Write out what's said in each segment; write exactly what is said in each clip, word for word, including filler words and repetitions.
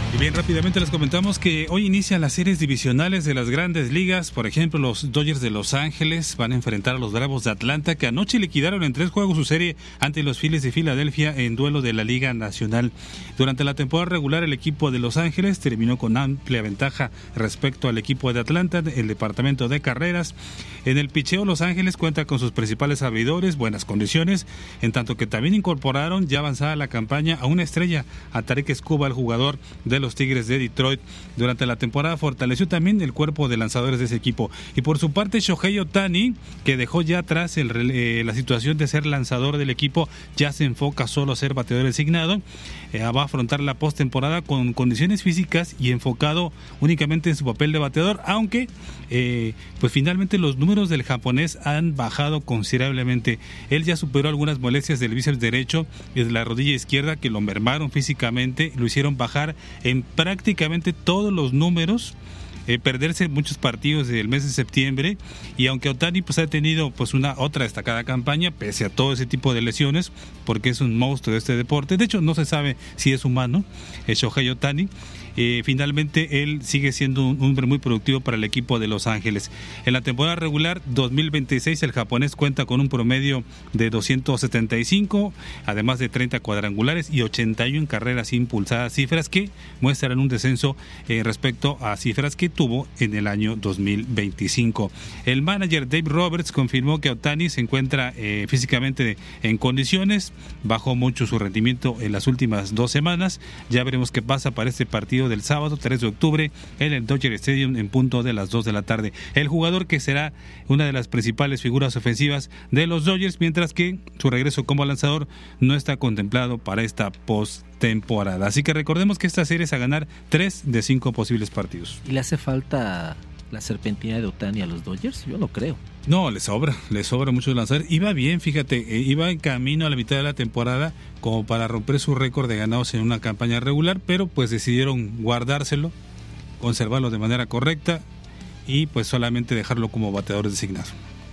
Y bien, rápidamente les comentamos que hoy inician las series divisionales de las grandes ligas. Por ejemplo, los Dodgers de Los Ángeles van a enfrentar a los Bravos de Atlanta, que anoche liquidaron en tres juegos su serie ante los Phillies de Filadelfia en duelo de la Liga Nacional. Durante la temporada regular, el equipo de Los Ángeles terminó con amplia ventaja respecto al equipo de Atlanta, el departamento de carreras. En el picheo, Los Ángeles cuenta con sus principales abridores, buenas condiciones, en tanto que también incorporaron ya avanzada la campaña a una estrella, a Tarik Skubal, el jugador de los Tigres de Detroit. Durante la temporada fortaleció también el cuerpo de lanzadores de ese equipo. Y por su parte, Shohei Ohtani, que dejó ya atrás el, eh, la situación de ser lanzador del equipo, ya se enfoca solo a ser bateador designado. Eh, va a afrontar la postemporada con condiciones físicas y enfocado únicamente en su papel de bateador, aunque eh, pues finalmente los números del japonés han bajado considerablemente. Él ya superó algunas molestias del bíceps derecho y de la rodilla izquierda que lo mermaron físicamente, lo hicieron bajar en prácticamente todos los números, eh, perderse muchos partidos del mes de septiembre. Y aunque Ohtani pues ha tenido pues una otra destacada campaña pese a todo ese tipo de lesiones, porque es un monstruo de este deporte, de hecho no se sabe si es humano, es Shohei Ohtani. Eh, finalmente él sigue siendo un hombre muy productivo para el equipo de Los Ángeles. En la temporada regular dos mil veintiséis el japonés cuenta con un promedio de doscientos setenta y cinco, además de treinta cuadrangulares y ochenta y una carreras impulsadas, cifras que muestran un descenso eh, respecto a cifras que tuvo en el año dos mil veinticinco. El manager Dave Roberts confirmó que Ohtani se encuentra eh, físicamente en condiciones, bajó mucho su rendimiento en las últimas dos semanas. Ya veremos qué pasa para este partido del sábado tres de octubre en el Dodger Stadium en punto de las dos de la tarde. El jugador que será una de las principales figuras ofensivas de los Dodgers, mientras que su regreso como lanzador no está contemplado para esta postemporada. Así que recordemos que esta serie es a ganar tres de cinco posibles partidos. ¿Y le hace falta la serpentina de Ohtani a los Dodgers? Yo no creo. No, le sobra, le sobra mucho lanzar. Iba bien, fíjate, eh, iba en camino a la mitad de la temporada como para romper su récord de ganados en una campaña regular, pero pues decidieron guardárselo, conservarlo de manera correcta y pues solamente dejarlo como bateador designado.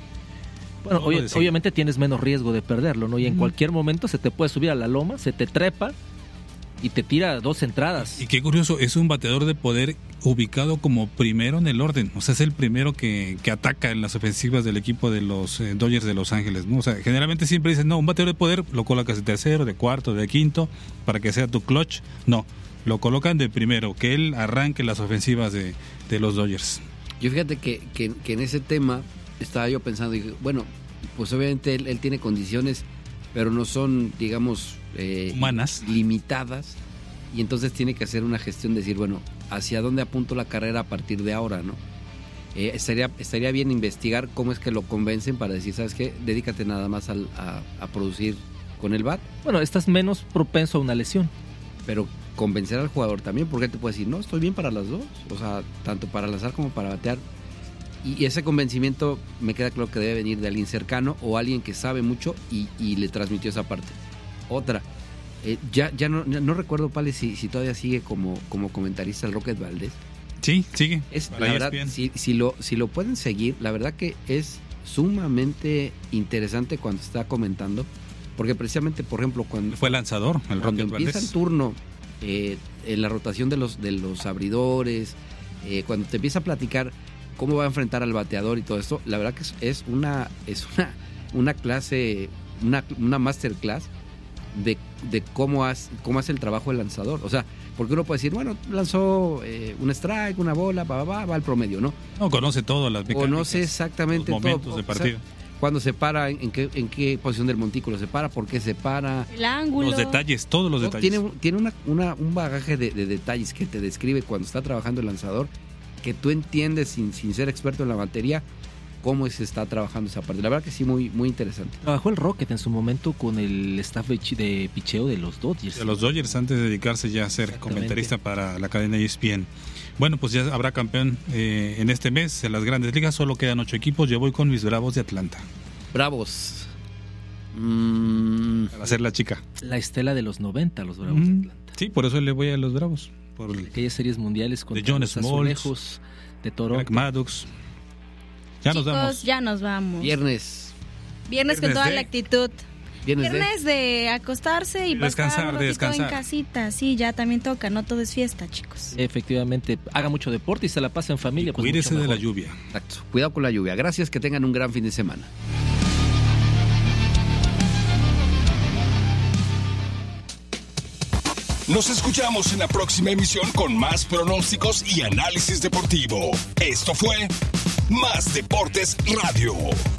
Bueno, obvio, obviamente tienes menos riesgo de perderlo, ¿no? Y en mm. cualquier momento se te puede subir a la loma, se te trepa y te tira dos entradas. Y qué curioso, es un bateador de poder ubicado como primero en el orden, o sea, es el primero que, que ataca en las ofensivas del equipo de los eh, Dodgers de Los Ángeles, ¿no? O sea, generalmente siempre dicen, no, un bateador de poder lo colocas de tercero, de cuarto, de quinto, para que sea tu clutch. No, lo colocan de primero, que él arranque las ofensivas de, de los Dodgers. Yo fíjate que, que, que en ese tema estaba yo pensando, y dije, bueno, pues obviamente él, él tiene condiciones, pero no son, digamos, eh, humanas, limitadas, y entonces tiene que hacer una gestión de decir, bueno, hacia dónde apunto la carrera a partir de ahora, ¿no? Eh, estaría, estaría bien investigar cómo es que lo convencen para decir, ¿sabes qué? Dedícate nada más al, a, a producir con el bat. Bueno, estás menos propenso a una lesión. Pero convencer al jugador también, porque te puede decir, no, estoy bien para las dos, o sea, tanto para lanzar como para batear. Y, y ese convencimiento me queda claro que debe venir de alguien cercano o alguien que sabe mucho y, y le transmitió esa parte. Otra, eh, ya, ya no, no recuerdo, Pale, si, si todavía sigue como, como comentarista el Rocket Valdés. Sí, sigue. Es, la verdad, si, si, lo, si lo pueden seguir, la verdad que es sumamente interesante cuando está comentando, porque precisamente, por ejemplo, cuando fue lanzador, el cuando Rocket empieza Valdés. El turno, eh, en la rotación de los, de los abridores, eh, cuando te empieza a platicar cómo va a enfrentar al bateador y todo esto, la verdad que es, es una es una, una clase, una, una masterclass de, de cómo, hace, cómo hace el trabajo el lanzador. O sea, porque uno puede decir, bueno, lanzó eh, un strike, una bola, va, va, va al promedio, ¿no? No, conoce todo, las mecánicas, conoce exactamente los momentos todo, de partido. O sea, cuándo se para, en qué, en qué posición del montículo se para, por qué se para. El ángulo. Los detalles, todos los detalles. Tiene, tiene una, una, un bagaje de, de detalles que te describe cuando está trabajando el lanzador, que tú entiendes sin, sin ser experto en la materia cómo se está trabajando esa parte. La verdad que sí, muy, muy interesante. Trabajó el Rocket en su momento con el staff de, de picheo de los Dodgers. De los Dodgers antes de dedicarse ya a ser comentarista para la cadena E S P N. Bueno, pues ya habrá campeón eh, en este mes en las grandes ligas. Solo quedan ocho equipos. Yo voy con mis Bravos de Atlanta. Bravos. Mm. Para ser la chica. La estela de los noventa, los Bravos mm. de Atlanta. Sí, por eso le voy a los Bravos. Por el... aquellas series mundiales con de John los Azulejos de Toronto. Greg Maddux. Ya Chicos, nos vamos. ya nos vamos. Viernes. Viernes con toda de... la actitud. Viernes, Viernes de... de acostarse y descansar, pasar de descansar en casita. Sí, ya también toca, no todo es fiesta, chicos. Efectivamente, haga mucho deporte y se la pasa en familia. Pues cuídese de la lluvia. Exacto. Cuidado con la lluvia. Gracias, que tengan un gran fin de semana. Nos escuchamos en la próxima emisión con más pronósticos y análisis deportivo. Esto fue Más Deportes Radio.